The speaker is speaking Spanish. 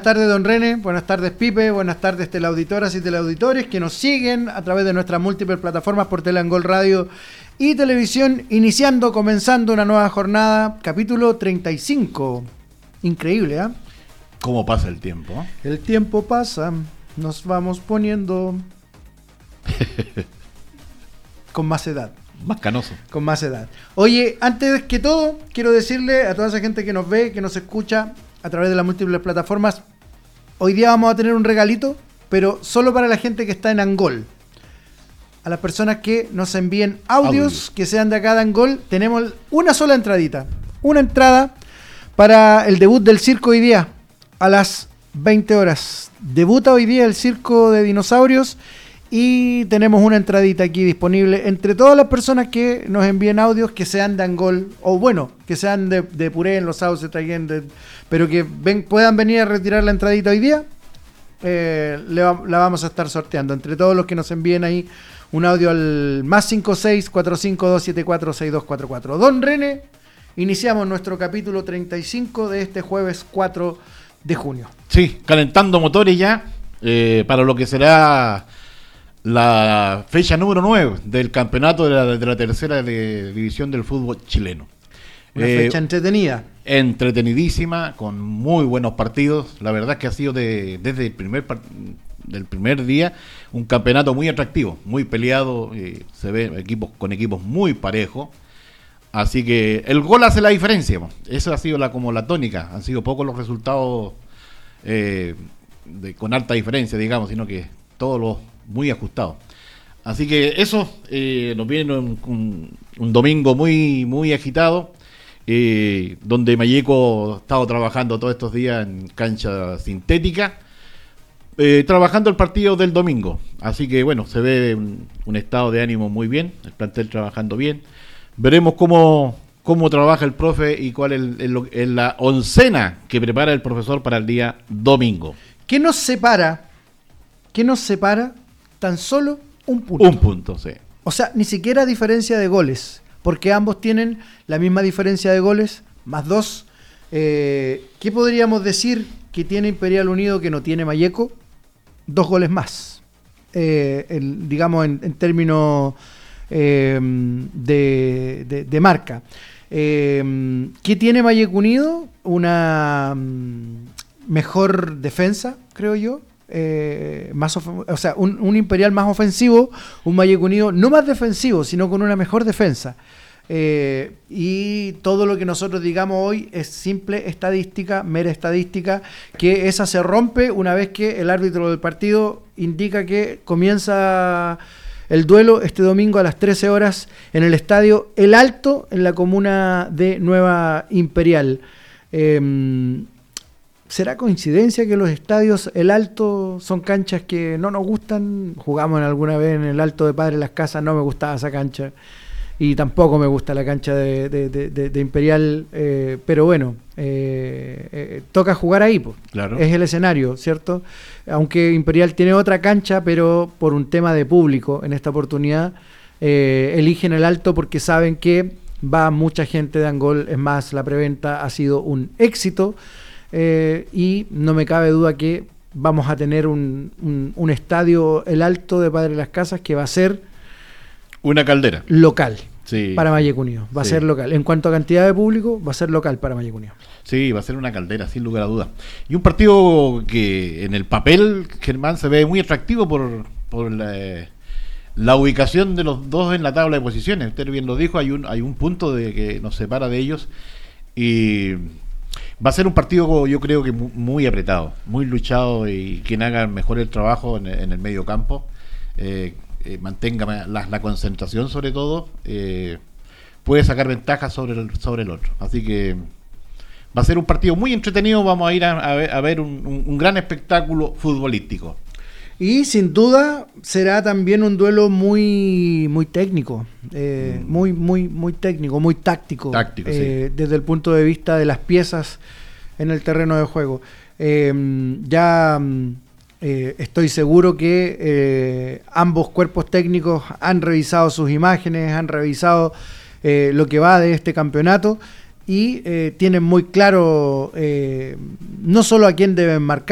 tardes, don René, buenas tardes, Pipe, buenas tardes, teleauditoras y teleauditores que nos siguen a través de nuestras múltiples plataformas por Teleangol Radio y Televisión, comenzando una nueva jornada, capítulo 35. Increíble, ¿ah? ¿Cómo pasa el tiempo? El tiempo pasa, nos vamos poniendo con más edad. Más canoso. Con más edad. Oye, antes que todo, quiero decirle a toda esa gente que nos ve, que nos escucha a través de las múltiples plataformas, hoy día vamos a tener un regalito, pero solo para la gente que está en Angol. A las personas que nos envíen audios que sean de acá de Angol, tenemos una sola entradita. Una entrada para el debut del circo hoy día, a las 20 horas. Debuta hoy día el circo de dinosaurios y tenemos una entradita aquí disponible entre todas las personas que nos envíen audios que sean de Angol, o bueno, que sean de Puré, en Los Sauces, pero que puedan venir a retirar la entradita hoy día. La vamos a estar sorteando entre todos los que nos envíen ahí un audio al más 56452746244. Don René, iniciamos nuestro capítulo 35 de este jueves 4 de junio. Sí, calentando motores ya para lo que será la fecha número 9 del campeonato de la tercera división del fútbol chileno. Una fecha entretenida. Entretenidísima, con muy buenos partidos. La verdad es que ha sido desde del primer día un campeonato muy atractivo, muy peleado. Se ve equipos muy parejos. Así que el gol hace la diferencia. Eso ha sido como la tónica. Han sido pocos los resultados con alta diferencia, digamos, sino que todos los muy ajustados. Así que eso nos viene un domingo muy agitado, donde Malleco ha estado trabajando todos estos días en cancha sintética, trabajando el partido del domingo. Así que bueno, se ve un estado de ánimo muy bien, el plantel trabajando bien. Veremos cómo trabaja el profe y cuál es la oncena que prepara el profesor para el día domingo. ¿Qué nos separa? Tan solo un punto. Un punto, sí. O sea, ni siquiera diferencia de goles, porque ambos tienen la misma diferencia de goles, más 2. ¿Qué podríamos decir que tiene Imperial Unido que no tiene Malleco? 2 goles más. Digamos en términos de marca. ¿Qué tiene Malleco Unido? Una mejor defensa, creo yo. Un Imperial más ofensivo, un Malleco Unido no más defensivo, sino con una mejor defensa. Y todo lo que nosotros digamos hoy es simple estadística, mera estadística, que esa se rompe una vez que el árbitro del partido indica que comienza el duelo este domingo a las 13 horas en el estadio El Alto, en la comuna de Nueva Imperial. ¿Será coincidencia que los estadios El Alto son canchas que no nos gustan? Jugamos alguna vez en el Alto de Padre Las Casas, no me gustaba esa cancha y tampoco me gusta la cancha de Imperial, pero bueno, toca jugar ahí, pues. Claro. Es el escenario, ¿cierto? Aunque Imperial tiene otra cancha, pero por un tema de público en esta oportunidad eligen El Alto porque saben que va mucha gente de Angol. Es más, la preventa ha sido un éxito. Y no me cabe duda que vamos a tener un estadio El Alto de Padre Las Casas que va a ser una caldera local, sí, para Malleco Unido. Va a ser local. En cuanto a cantidad de público, va a ser local para Malleco Unido. Sí, va a ser una caldera, sin lugar a dudas. Y un partido que en el papel, Germán, se ve muy atractivo por la ubicación de los dos en la tabla de posiciones. Usted bien lo dijo, hay un punto que nos separa de ellos y va a ser un partido, yo creo que muy apretado, muy luchado, y quien haga mejor el trabajo en el medio campo, mantenga la concentración sobre todo, puede sacar ventaja sobre el otro. Así que va a ser un partido muy entretenido, vamos a ir a ver un gran espectáculo futbolístico. Y sin duda será también un duelo muy técnico, muy técnico, muy táctico, sí. Desde el punto de vista de las piezas en el terreno de juego. Estoy seguro que ambos cuerpos técnicos han revisado sus imágenes, han revisado lo que va de este campeonato y tienen muy claro no solo a quién deben marcar,